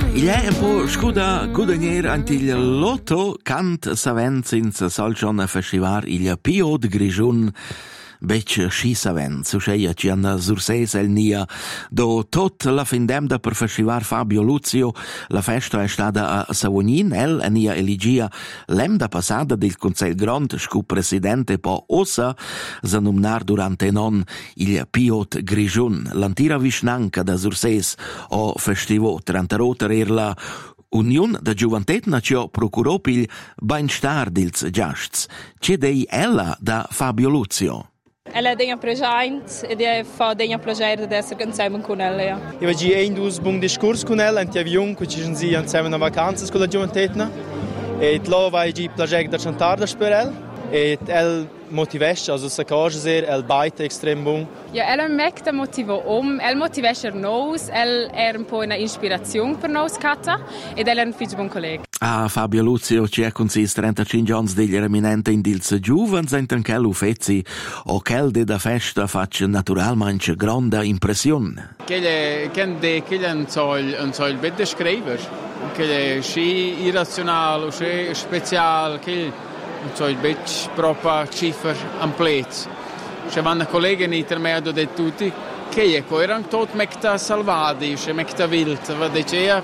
Il è un po' scuda guadagner antil Lotto cant savent ins solgion festivar il Pio de Grigiun bec schi savent so scheia cian surses el nia do tot la findemda per festivar Fabio Luzio. La festa è stata a Savognin, el nia eligia l'emda passada del Consell Grond scu presidente po ossa sa numnar durante non il Pio de Grigiun. L'antira visnanca da surses o festivo trantaroter la Union da Giuventet nacio procurò pil beinstar dils giasts. C'è dei ella da Fabio Luzio. Ella è un progetto e fa un progetto di essere insieme con ella. Io ho fatto un buon discorso con ella, in avion, che ci sono insieme a vacanze con la Giuventet. E là ho fatto il progetto di cantare per ella. E ella motivesce, also sa cosa ser, ella baita extrem buon. Ja, ella merkt motivo ella motivesce nos, ella è un po' una ispirazione per nos Katta ed ella è un figlio buon collega. A Fabio Luzio c'è consist 35 anni degli eminente in dils giuvens in tanchel ufezi o chel de da festa faccia naturalmente grande impressione. Che un soil bed scriver, che è sci irrazionale, sci speciale, che so il bec proprio cifra amplet. C'è vanno colleghi in intermedio di tutti che erano tutti mekta salvati, mekta wild, va diceva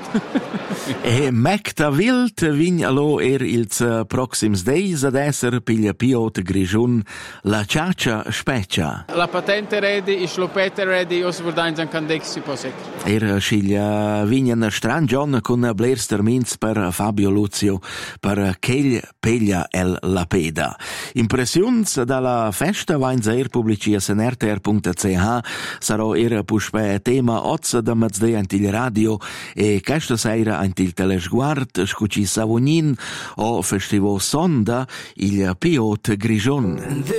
E mekta wild vin allo ils proxims days ad esser piglia Pio de Grigiun la ciaccia specia. La patente ready, is lopete ready, os vordains an candexi posec. Sciglia vignan strangion con blers termins per Fabio Luzio per chegl peglia el la peda. Impressions dalla festa vains publici a snrtr.ch sarò puspe tema oz da mezzde antil radio e questa sera antil telesguard scuci Savognin o festivo sonda il Pio de Grigiun.